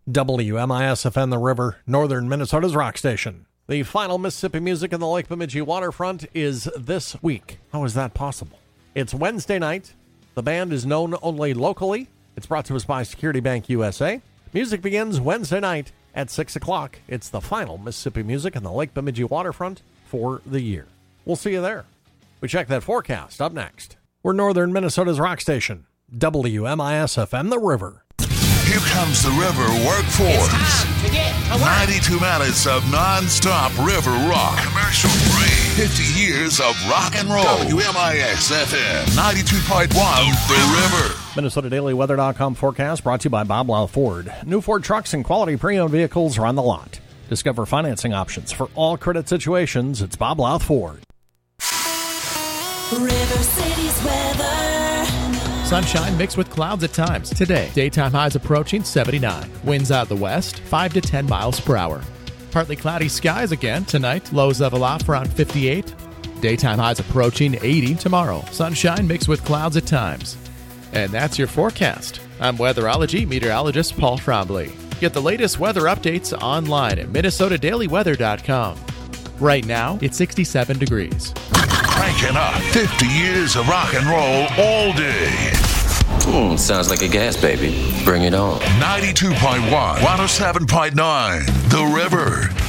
WMIS-FM The River, northern Minnesota's rock station. The final Mississippi Music in the Lake Bemidji waterfront is this week. How is that possible? It's Wednesday night. The band is known only locally. It's brought to us by Security Bank USA. Music begins Wednesday night at 6 o'clock. It's the final Mississippi Music in the Lake Bemidji waterfront for the year. We'll see you there. We check that forecast up next. We're northern Minnesota's rock station, WMIS-FM The River. Here comes the River Workforce. It's time to get to work. 92 minutes of non-stop river rock. Commercial free. 50 years of rock and roll. WMIS-FM 92.1 The River. MinnesotaDailyWeather.com forecast brought to you by Bob Lau Ford. New Ford trucks and quality pre-owned vehicles are on the lot. Discover financing options for all credit situations. It's Bob Lau Ford. River City's weather. Sunshine mixed with clouds at times. Today, daytime highs approaching 79. Winds out the west, 5 to 10 miles per hour. Partly cloudy skies again tonight. Lows level off around 58. Daytime highs approaching 80 tomorrow. Sunshine mixed with clouds at times. And that's your forecast. I'm weatherology meteorologist Paul Trombley. Get the latest weather updates online at MinnesotaDailyWeather.com. Right now, it's 67 degrees. Cranking up 50 years of rock and roll all day. Sounds like a gas, baby. Bring it on. 92.1, 107.9, The River.